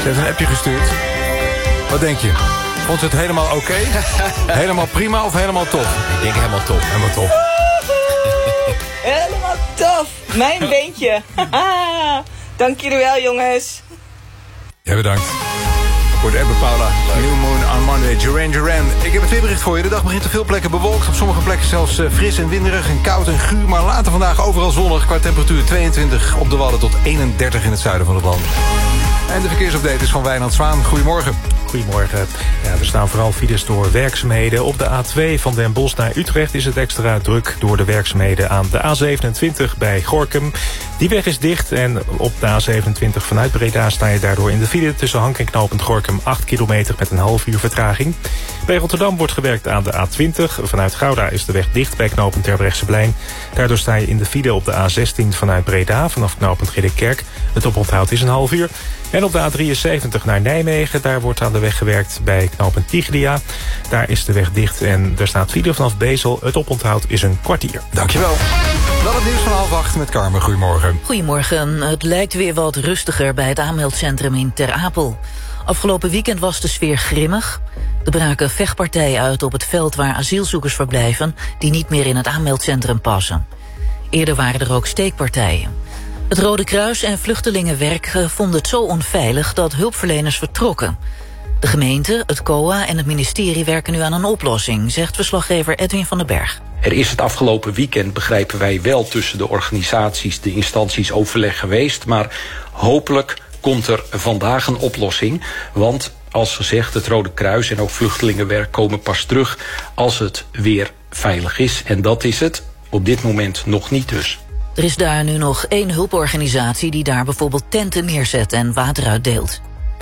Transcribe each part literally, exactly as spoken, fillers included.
Ze heeft een appje gestuurd. Wat denk je? Vond ze het helemaal oké? Okay? Helemaal prima of helemaal top? Ik denk helemaal top. Helemaal top. Helemaal tof. Mijn beentje. Dank jullie wel, jongens. Ja, bedankt. Voor de Ebbe Paula. New Moon on Monday. Duran Duran. Ik heb het weerbericht voor je. De dag begint op veel plekken bewolkt. Op sommige plekken zelfs fris en winderig en koud en guur. Maar later vandaag overal zonnig. Qua temperatuur tweeëntwintig op de Wadden tot eenendertig in het zuiden van het land. En de verkeersupdate is van Wijnand Zwaan. Goedemorgen. Goedemorgen. Ja, er staan vooral files door werkzaamheden. Op de A twee van Den Bosch naar Utrecht is het extra druk door de werkzaamheden aan de A zevenentwintig bij Gorinchem. Die weg is dicht en op de A zevenentwintig vanuit Breda sta je daardoor in de file tussen Hank en Knopend Gorinchem acht kilometer met een half uur vertraging. Bij Rotterdam wordt gewerkt aan de A twintig. Vanuit Gouda is de weg dicht bij Knopend Terbrechtseplein. Daardoor sta je in de file op de A zestien vanuit Breda vanaf Knopend Ridderkerk. Het oponthoud is een half uur. En op de A drieënzeventig naar Nijmegen, daar wordt aan de weg gewerkt bij knooppunt Tiglia. Daar is de weg dicht en er staat file vanaf Bezel. Het oponthoud is een kwartier. Dankjewel. Dan het nieuws van half acht met Carmen. Goedemorgen. Goedemorgen. Het lijkt weer wat rustiger bij het aanmeldcentrum in Ter Apel. Afgelopen weekend was de sfeer grimmig. Er braken vechtpartijen uit op het veld waar asielzoekers verblijven die niet meer in het aanmeldcentrum passen. Eerder waren er ook steekpartijen. Het Rode Kruis en Vluchtelingenwerk vonden het zo onveilig dat hulpverleners vertrokken. De gemeente, het C O A en het ministerie werken nu aan een oplossing, zegt verslaggever Edwin van den Berg. Er is het afgelopen weekend, begrijpen wij wel, tussen de organisaties, de instanties overleg geweest. Maar hopelijk komt er vandaag een oplossing. Want als gezegd, het Rode Kruis en ook Vluchtelingenwerk komen pas terug als het weer veilig is. En dat is het op dit moment nog niet dus. Er is daar nu nog één hulporganisatie die daar bijvoorbeeld tenten neerzet en water uitdeelt.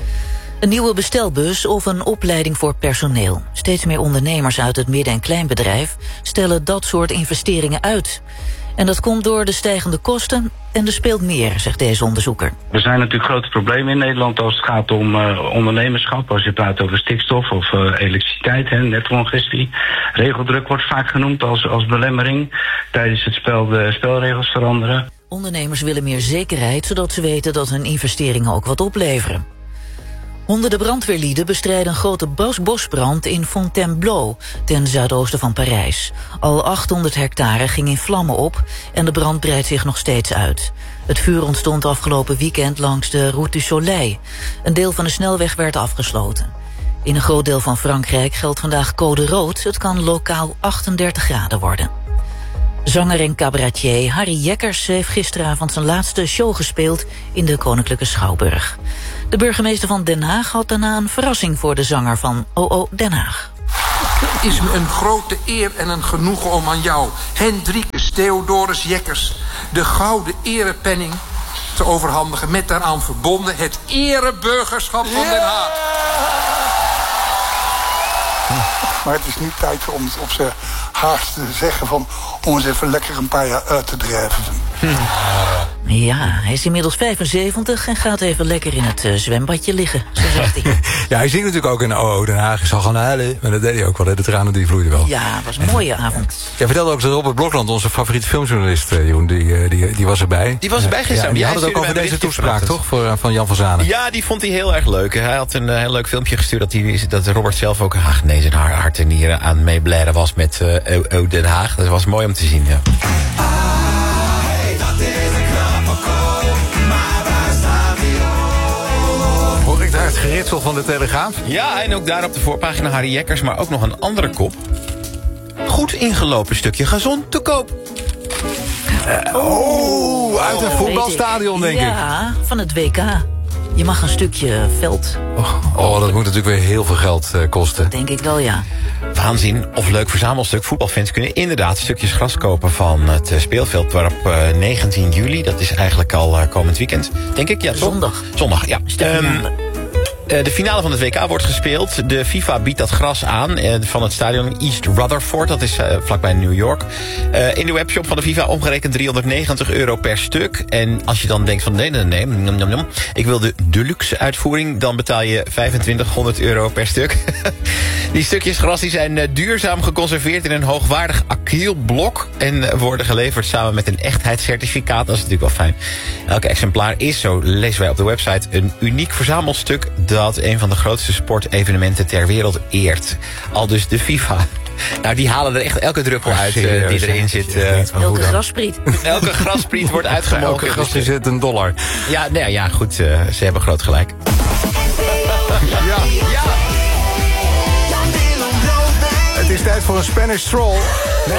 Een nieuwe bestelbus of een opleiding voor personeel. Steeds meer ondernemers uit het midden- en kleinbedrijf stellen dat soort investeringen uit. En dat komt door de stijgende kosten en er speelt meer, zegt deze onderzoeker. Er zijn natuurlijk grote problemen in Nederland als het gaat om uh, ondernemerschap. Als je praat over stikstof of uh, elektriciteit, hè, netcongestie. Regeldruk wordt vaak genoemd als, als belemmering. Tijdens het spel de spelregels veranderen. Ondernemers willen meer zekerheid, zodat ze weten dat hun investeringen ook wat opleveren. Honderden brandweerlieden bestrijden een grote bosbrand in Fontainebleau, ten zuidoosten van Parijs. Al achthonderd hectare ging in vlammen op en de brand breidt zich nog steeds uit. Het vuur ontstond afgelopen weekend langs de Route du Soleil. Een deel van de snelweg werd afgesloten. In een groot deel van Frankrijk geldt vandaag code rood. Het kan lokaal achtendertig graden worden. Zanger en cabaretier Harry Jekkers heeft gisteravond zijn laatste show gespeeld in de Koninklijke Schouwburg. De burgemeester van Den Haag had daarna een verrassing voor de zanger van O O Den Haag. Het is me een grote eer en een genoegen om aan jou, Hendrikus Theodorus Jekkers, de gouden erepenning te overhandigen met daaraan verbonden het ereburgerschap van Den Haag. Maar het is nu tijd om het op zijn haast te zeggen van om eens even lekker een paar jaar uit te drijven. Hm. Ja, hij is inmiddels vijfenzeventig en gaat even lekker in het uh, zwembadje liggen, zo zegt hij. Ja, hij zingt natuurlijk ook in O O Den Haag. Ik zal gaan huilen, maar dat deed hij ook wel. De tranen die vloeiden wel. Ja, het was een mooie avond. Jij vertelde ook dat Robert Blokland, onze favoriete filmjournalist, Jeroen, die, die, die was erbij. Die was erbij gisteren. Ja, die had het ook over deze toespraak, toch? Voor, van Jan van Zanen. Ja, die vond hij heel erg leuk. Hij had een uh, heel leuk filmpje gestuurd dat, hij, dat Robert zelf ook ach, nee, zijn hart en nieren aan meeblaren was met uh, O O Den Haag. Dat was mooi om te zien, ja. Hoor ik daar het geritsel van de Telegraaf? Ja, en ook daar op de voorpagina Harry Jekkers, maar ook nog een andere kop. Goed ingelopen stukje gazon te koop. Uh, oh, uit een voetbalstadion, denk ik. Ja, van het W K. Je mag een stukje veld. Oh, oh, dat moet natuurlijk weer heel veel geld uh, kosten. Denk ik wel, ja. Waanzin of leuk verzamelstuk. Voetbalfans kunnen inderdaad stukjes gras kopen van het speelveld. Waarop uh, negentien juli, dat is eigenlijk al uh, komend weekend. Denk ik, ja. Zondag. Zondag, ja. Um, Uh, de finale van het W K wordt gespeeld. De FIFA biedt dat gras aan uh, van het stadion East Rutherford. Dat is uh, vlakbij New York. Uh, in de webshop van de FIFA omgerekend driehonderdnegentig euro per stuk. En als je dan denkt van nee, nee, nee, nom, nom, nom, ik wil de deluxe uitvoering, dan betaal je vijfentwintighonderd euro per stuk. Die stukjes gras die zijn uh, duurzaam geconserveerd in een hoogwaardig acrylblok en worden geleverd samen met een echtheidscertificaat. Dat is natuurlijk wel fijn. Elke exemplaar is, zo lezen wij op de website, een uniek verzamelstuk dat een van de grootste sportevenementen ter wereld eert. Al dus de FIFA. Nou, die halen er echt elke druppel Oh, uit uh, serieus, die erin zit. Uh, Elke graspriet. elke graspriet wordt uitgemolken. Elke gras die zit een dollar. Ja, nee, ja, goed, uh, ze hebben groot gelijk. Ja. Ja. Het is tijd voor een Spanish Stroll.